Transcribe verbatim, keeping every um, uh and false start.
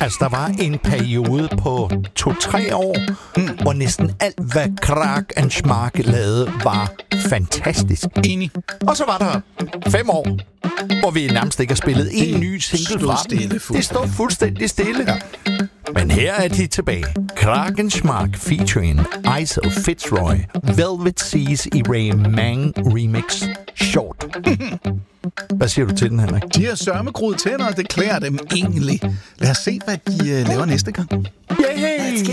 Altså, der var en periode på to-tre år, mm. hvor næsten alt, hvad Krag and Schmark lavede, var fantastisk. Enig. Og så var der fem år, hvor vi nærmest ikke har spillet en ny single fra dem. Det står fuldstændig stille. Ja. Men her er de tilbage. Krag and Schmark featuring Iso Fitzroy, Velvet Seas i Ray Mang remix Short. Hvad siger du til den, Henrik? De har sørmekruede tænder, og det klæder dem egentlig. Lad os se, hvad de uh, laver næste gang.